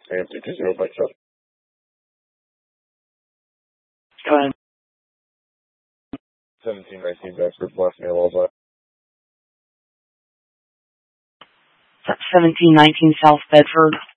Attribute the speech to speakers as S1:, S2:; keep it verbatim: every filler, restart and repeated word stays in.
S1: And two zero by seven.
S2: Go ahead.
S1: seventeen nineteen Bedford, last name Alzheimer's.
S2: seventeen nineteen South Bedford.